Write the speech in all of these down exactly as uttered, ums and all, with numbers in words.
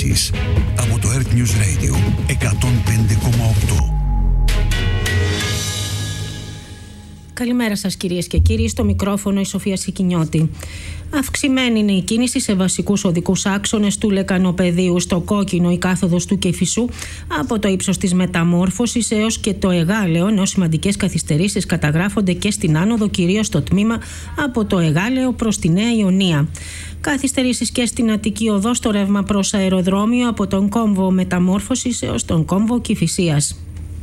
ειδήσεις από το Earth News Radio εκατόν πέντε κόμμα οκτώ. Καλημέρα σας κυρίες και κύριοι, στο μικρόφωνο η Σοφία Σικινιώτη. Αυξημένη είναι η κίνηση σε βασικούς οδικούς άξονες του Λεκανοπεδίου, στο Κόκκινο η κάθοδος του Κηφισού από το ύψος της Μεταμόρφωσης έως και το Εγάλεο, ενώ σημαντικές καθυστερήσεις καταγράφονται και στην άνοδο, κυρίως στο τμήμα από το Εγάλεο προς τη Νέα Ιωνία. Καθυστερήσεις και στην Αττική Οδό στο ρεύμα προς αεροδρόμιο από τον κόμβο Μεταμόρφωσης έως τον κόμβο Κηφισίας.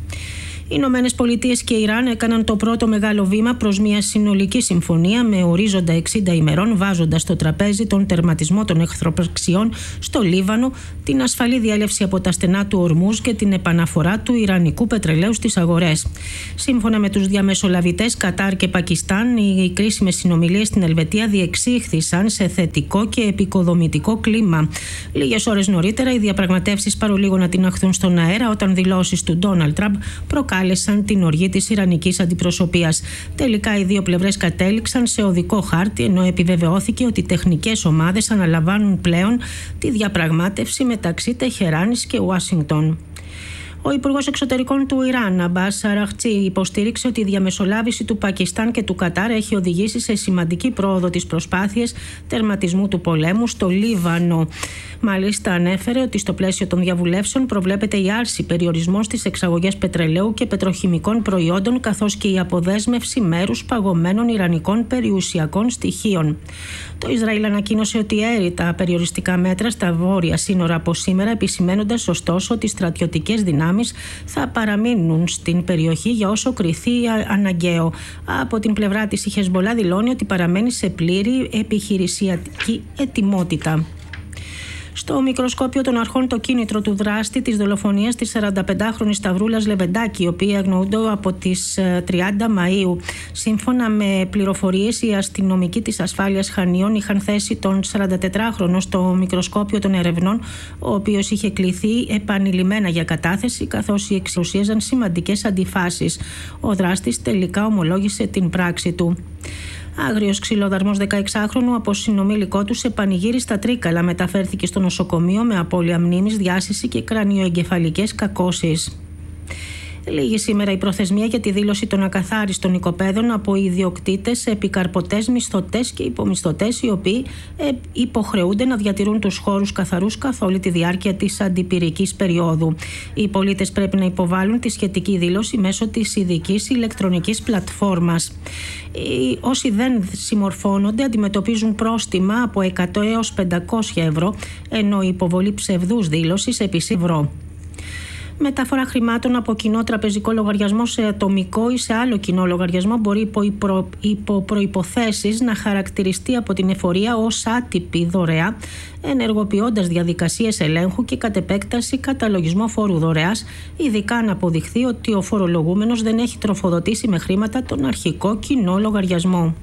Οι Ηνωμένες Πολιτείες και Ιράν έκαναν το πρώτο μεγάλο βήμα προς μια συνολική συμφωνία με ορίζοντα εξήντα ημερών, βάζοντας στο τραπέζι τον τερματισμό των εχθροπραξιών στο Λίβανο, την ασφαλή διέλευση από τα στενά του Ορμούζ και την επαναφορά του ιρανικού πετρελαίου στις αγορές. Σύμφωνα με τους διαμεσολαβητές Κατάρ και Πακιστάν, οι κρίσιμες συνομιλίες στην Ελβετία διεξήχθησαν σε θετικό και επικοδομητικό κλίμα. Λίγες ώρες νωρίτερα, οι διαπραγματεύσεις παρολίγο να τιναχθούν στον αέρα όταν δηλώσεις του Ντόναλντ Τραμπ προκάλεσαν την οργή της ιρανικής αντιπροσωπείας. Τελικά οι δύο πλευρές κατέληξαν σε οδικό χάρτη, ενώ επιβεβαιώθηκε ότι οι τεχνικές ομάδες αναλαμβάνουν πλέον τη διαπραγμάτευση μεταξύ Τεχεράνης και Ουάσιγκτον. Ο Υπουργός Εξωτερικών του Ιράν, Αμπάς Αραχτζή, υποστήριξε ότι η διαμεσολάβηση του Πακιστάν και του Κατάρ έχει οδηγήσει σε σημαντική πρόοδο τις προσπάθειες τερματισμού του πολέμου στο Λίβανο. Μάλιστα, ανέφερε ότι στο πλαίσιο των διαβουλεύσεων προβλέπεται η άρση περιορισμών στις εξαγωγές πετρελαίου και πετροχημικών προϊόντων, καθώς και η αποδέσμευση μέρους παγωμένων ιρανικών περιουσιακών στοιχείων. Το Ισραήλ ανακοίνωσε ότι έρει τα περιοριστικά μέτρα στα βόρεια σύνορα από σήμερα, επισημαίνοντας ωστόσο ότι οι στρατιωτικές δυνάμεις θα παραμείνουν στην περιοχή για όσο κριθεί αναγκαίο. Από την πλευρά της, η Χεσμολά δηλώνει ότι παραμένει σε πλήρη επιχειρησιακή ετοιμότητα. Στο μικροσκόπιο των αρχών το κίνητρο του δράστη της δολοφονίας της σαρανταπεντάχρονης Σταυρούλας Λεβεντάκη, η οποία αγνοούνται από τις τριάντα Μαΐου. Σύμφωνα με πληροφορίες, οι αστυνομικοί της ασφάλειας Χανίων είχαν θέσει τον σαραντατετράχρονο στο μικροσκόπιο των ερευνών, ο οποίος είχε κληθεί επανειλημμένα για κατάθεση, καθώς εξουσίαζαν σημαντικές αντιφάσεις. Ο δράστης τελικά ομολόγησε την πράξη του. Άγριος ξυλοδαρμός δεκαεξάχρονου από συνομήλικό του σε πανηγύρι στα Τρίκαλα μεταφέρθηκε στο νοσοκομείο με απώλεια μνήμης, διάσηση και κρανιοεγκεφαλικές κακώσεις. Λίγη σήμερα η προθεσμία για τη δήλωση των ακαθάριστων οικοπαίδων από ιδιοκτήτες, επικαρπωτές, μισθωτές και υπομισθωτές, οι οποίοι υποχρεούνται να διατηρούν τους χώρους καθαρούς καθ' όλη τη διάρκεια της αντιπυρικής περίοδου. Οι πολίτες πρέπει να υποβάλουν τη σχετική δήλωση μέσω της ειδικής ηλεκτρονικής πλατφόρμας. Οι όσοι δεν συμμορφώνονται αντιμετωπίζουν πρόστιμα από εκατό έως πεντακόσια ευρώ, ενώ η υποβολή ψευδούς δήλωσης επίσης ευρώ. Μεταφορά χρημάτων από κοινό τραπεζικό λογαριασμό σε ατομικό ή σε άλλο κοινό λογαριασμό μπορεί υπό, προ... υπό προϋποθέσεις να χαρακτηριστεί από την εφορία ως άτυπη δωρεά, ενεργοποιώντας διαδικασίες ελέγχου και κατ' επέκταση καταλογισμό φόρου δωρεάς, ειδικά αν αποδειχθεί ότι ο φορολογούμενος δεν έχει τροφοδοτήσει με χρήματα τον αρχικό κοινό λογαριασμό.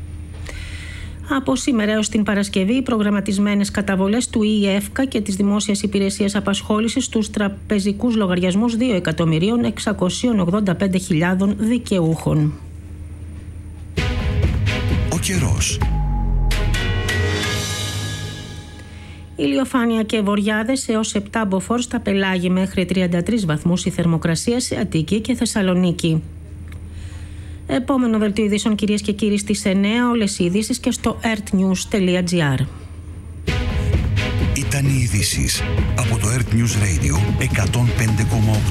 Από σήμερα έως την Παρασκευή, οι προγραμματισμένες καταβολές του ΙΕΦΚΑ και της Δημόσιας Υπηρεσίας Απασχόλησης στους τραπεζικούς λογαριασμούς δύο εκατομμυρίων εξακόσιες ογδόντα πέντε χιλιάδων δικαιούχων. Ο καιρός. Ηλιοφάνεια και βοριάδες έως επτά μποφόρ στα πελάγη, μέχρι τριάντα τρεις βαθμούς η θερμοκρασία σε Αττική και Θεσσαλονίκη. Επόμενο δελτίο ειδήσεων, κυρίες και κύριοι, στις εννιά, όλες οι ειδήσεις και στο earthnews τελεία gr. Ήταν οι ειδήσεις από το Earth News Radio εκατόν πέντε κόμμα οκτώ.